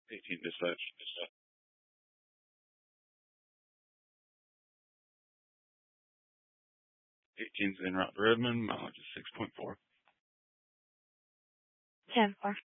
18 dispatch. 18's en route to Redmond, mileage is 6.4. 10-4.